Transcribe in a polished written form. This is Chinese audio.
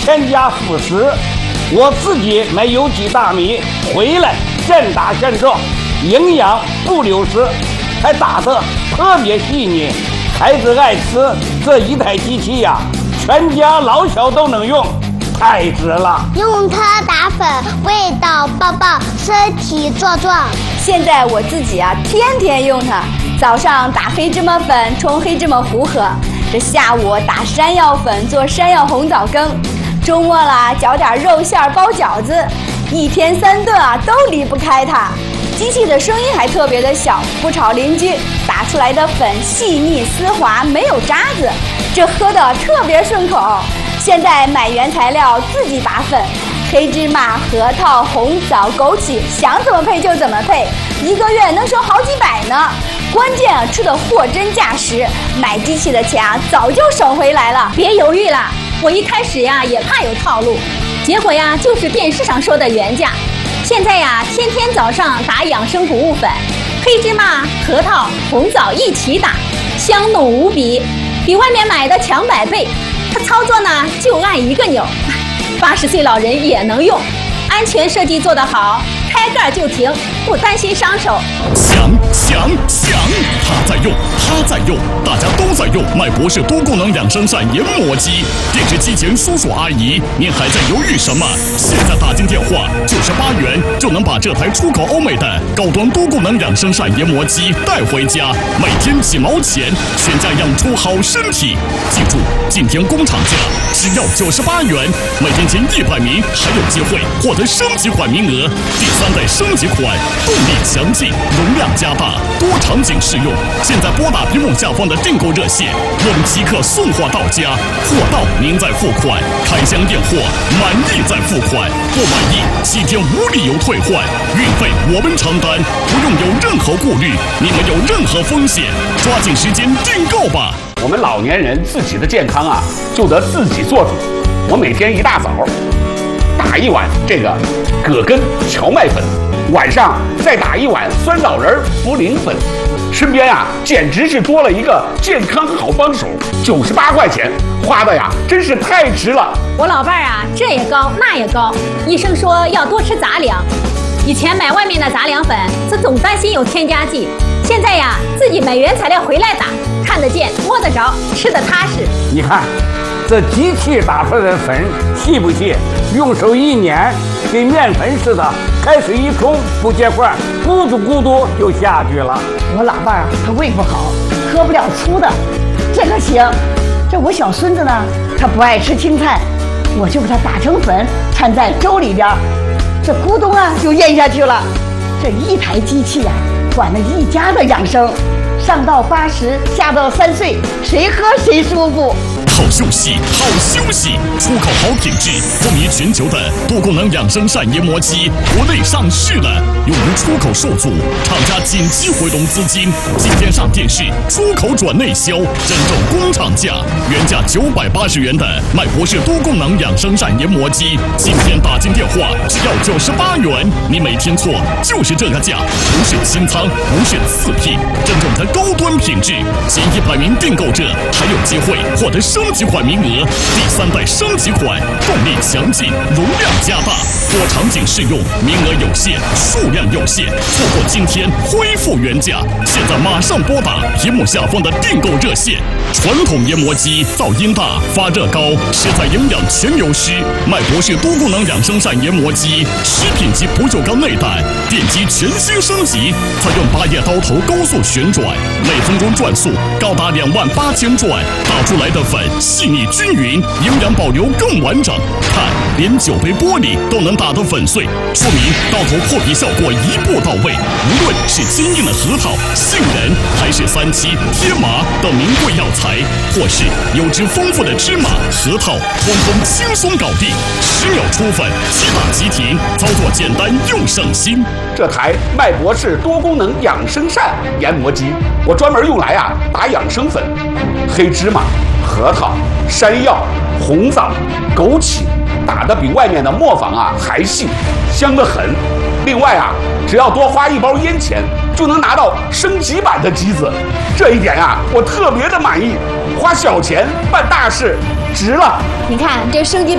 添加辅食。我自己买有机大米回来现打现做，营养不流失，还打得特别细腻，孩子爱吃。这一台机器呀，全家老小都能用，太值了。 用它打粉，味道棒棒，身体壮壮。 现在我自己啊，天天用它。早上打黑芝麻粉冲黑芝麻糊喝，这下午打山药粉做山药红枣羹，周末了搅点肉馅包饺子，一天3顿啊都离不开它。机器的声音还特别的小，不吵邻居，打出来的粉细腻丝滑，没有渣子，这喝的特别顺口。现在买原材料自己打粉，黑芝麻、核桃、红枣、枸杞，想怎么配就怎么配，1个月能省好几百呢。关键啊，吃的货真价实，买机器的钱啊早就省回来了。 别犹豫了，我一开始呀也怕有套路，结果呀就是电视上说的原价。现在呀，天天早上打养生谷物粉，黑芝麻、核桃、红枣一起打，香浓无比，比外面买的强100倍。它操作呢就按1个钮，80岁老人也能用，安全设计做得好，开盖就停，不担心伤手。 想，他在用，大家都在用麦博士多功能养生膳研磨机。电视机前叔叔阿姨，您还在犹豫什么？现在打进电话98元就能把这台出口欧美的高端多功能养生膳研磨机带回家，每天几毛钱，全家养出好身体。记住，今天工厂价只要98元，每天前100名还有机会获得升级款名额。第3代升级款，动力强劲，容量加大，多场景适用。现在拨打屏幕下方的订购热线，我们即刻送货到家，货到您再付款，开箱验货，满意再付款，不满意7天无理由退换，运费我们承担，不用有任何顾虑，你们有任何风险，抓紧时间订购吧。 我们老年人自己的健康啊，就得自己做主。我每天一大早打1碗这个葛根荞麦粉，晚上再打1碗酸枣仁茯苓粉，身边啊简直是多了一个健康好帮手。98块钱花的呀，真是太值了。 我老伴儿啊，这也高那也高，医生说要多吃杂粮。以前买外面的杂粮粉，是总担心有添加剂，现在呀自己买原材料回来打，看得见摸得着，吃得踏实。 你看这机器打出来的粉细不细？用手一碾，跟面粉似的，开水一冲不结块，咕嘟咕嘟就下去了。 我老伴儿他胃不好，喝不了粗的，这个行。这我小孙子呢，他不爱吃青菜，我就给他打成粉，掺在粥里边，这咕咚啊就咽下去了。这一台机器啊，管了一家的养生，上到80，下到3岁，谁喝谁舒服。 好休息，出口好品质，风靡全球的多功能养生膳研磨机，国内上市了。由于出口受阻，厂家紧急回笼资金，今天上电视，出口转内销，真正工厂价，原价980元的麦博士多功能养生膳研磨机，今天打进电话只要98元，你没听错，就是这个价，不是清仓，不是次品，真正的高端品质。前100名订购者还有机会获得升级款名额，第3代升级款，动力强劲，容量加大，多场景适用，名额有限，数量有限，错过今天恢复原价。现在马上拨打屏幕下方的订购热线。传统研磨机噪音大，发热高，食材营养全流失。麦博士多功能养生膳研磨机，食品级不锈钢内胆，电机全新升级，采用8叶刀头高速旋转，每分钟转速高达28000转，打出来的粉细腻均匀，营养保留更完整。看，连酒杯玻璃都能打得粉碎，说明刀头破皮效果一步到位。无论是坚硬的核桃、杏仁，还是3七、天麻等名贵药材，或是油脂丰富的芝麻、核桃，通通轻松搞定，10秒出粉，即打即停，操作简单又省心。 这台麦博士多功能养生膳研磨机，我专门用来啊打养生粉，黑芝麻、核桃、山药、红枣、枸杞，打得比外面的磨坊啊还细，香得很。另外啊，只要多花1包烟钱，就能拿到升级版的机子，这一点啊我特别的满意。花小钱办大事，值了。 你看这升级